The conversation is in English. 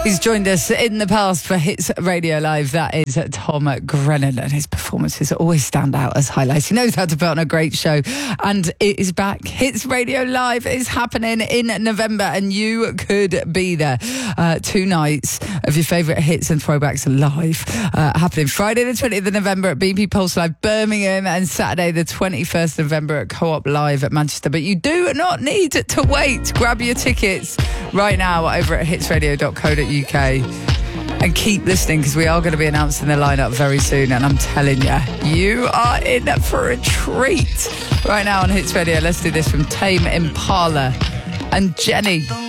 He's joined us in the past for Hits Radio Live. That is Tom Grennan, and his performances always stand out as highlights. He knows how to put on a great show, and it is back. Hits Radio Live is happening in November, and you could be there. 2 nights of your favourite hits and throwbacks live, happening Friday the 20th of November at BP Pulse Live Birmingham, and Saturday the 21st of November at Co-op Live at Manchester. But you do not need to wait. Grab your tickets right now over at hitsradio.co.uk and keep listening, because we are going to be announcing the lineup very soon, and I'm telling you are in for a treat. Right now on Hits Radio, let's do this from Tame Impala and Jenny.